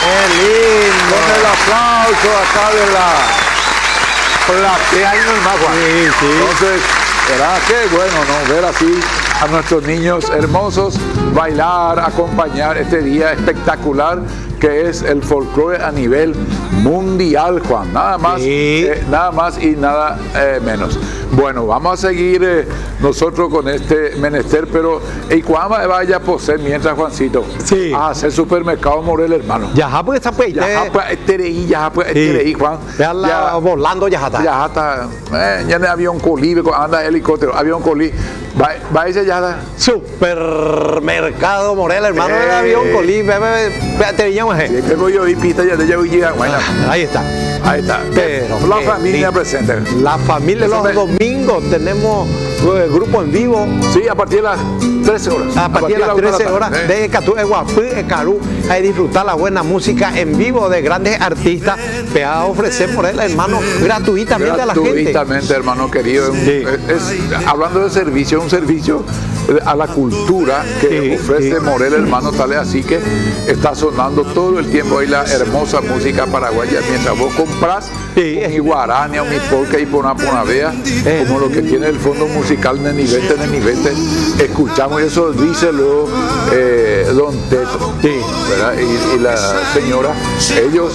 ¡Qué lindo! Con el aplauso acá de la platea y normal, Juan. Sí, sí. Entonces, ¿verdad? Qué bueno, ¿no? Ver así a nuestros niños hermosos bailar, acompañar este día espectacular que es el folclore a nivel mundial, Juan. Nada más, Sí. nada más y nada menos. Bueno, vamos a seguir nosotros con este menester, pero ¿y cuándo vaya a poseer mientras, Juancito? Sí. A hacer supermercado Morel, hermano. Ya, pues está pues. Ya, pues, Juan. Ya volando, ya está. Ya está. Ya no avión colí, anda helicóptero, avión colí. Va ese ya está. Supermercado Morel, hermano del avión Colí. Te veíamos. Sí, pero yo vi pista ya de ya bueno. Ahí está. Ahí está. Pero la qué familia lindo. presente. La familia Eso los domingos tenemos grupo en vivo. Sí, a partir de las 13 horas. A partir de las 13 horas de Catú, Guapú, Carú, hay disfrutar la buena música en vivo de grandes artistas. Te va a ofrecer por él, hermano, gratuitamente a la gente. Gratuitamente, hermano querido. Sí. Hablando de servicio, es un servicio a la cultura que ofrece Morel, hermano, tal es así que está sonando todo el tiempo ahí la hermosa música paraguaya mientras vos compras mi guarania o mi polka y por una vea, como lo que tiene el fondo musical Nenivete, escuchamos eso, dice luego Don Teto, ¿verdad? Y la señora, ellos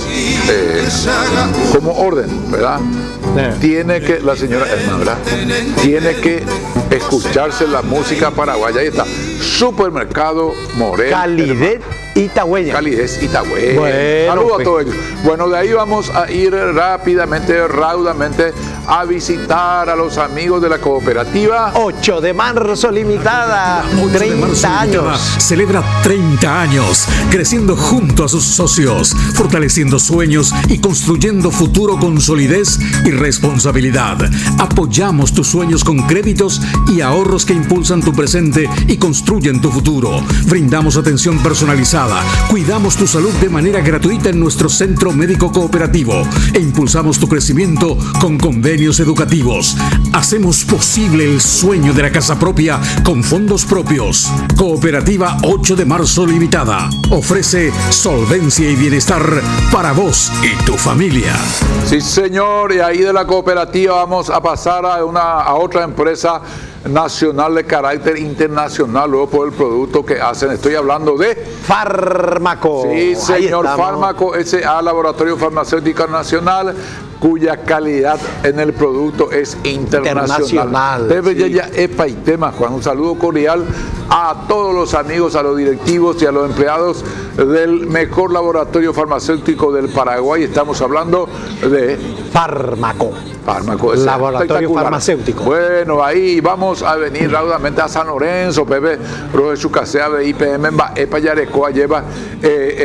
como orden, ¿verdad? Tiene que, la señora Edna, ¿verdad? Tiene que escucharse la música paraguaya. Ahí está, Supermercado Morel. Calidez Itagüeña. Calidez Itagüeña. Bueno, saludos pues. a todos ellos. Bueno, de ahí vamos a ir rápidamente, raudamente, a visitar a los amigos de la cooperativa. 8 de marzo limitada, 8 de marzo 30 limitada años. celebra 30 años, creciendo junto a sus socios, fortaleciendo sueños y construyendo futuro con solidez y responsabilidad. Apoyamos tus sueños con créditos y ahorros que impulsan tu presente y construyen tu futuro. Brindamos atención personalizada, cuidamos tu salud de manera gratuita en nuestro centro médico cooperativo e impulsamos tu crecimiento con convenios educativos. Hacemos posible el sueño de la casa propia con fondos propios. Cooperativa 8 de marzo Limitada ofrece solvencia y bienestar para vos y tu familia. Sí, señor, y ahí de la cooperativa vamos a pasar a otra empresa nacional de carácter internacional, luego por el producto que hacen. Estoy hablando de Fármaco. Sí, señor, Ahí Fármaco S.A., Laboratorio Farmacéutico Nacional, cuya calidad en el producto es internacional. Debe ya epa y tema, Juan. Un saludo cordial a todos los amigos, a los directivos y a los empleados del mejor laboratorio farmacéutico del Paraguay. Estamos hablando de Fármaco. Fármaco, Laboratorio farmacéutico. Bueno, ahí vamos a venir raudamente a San Lorenzo, Pepe, Roger Chucasea de IPM, Epa Yarecoa lleva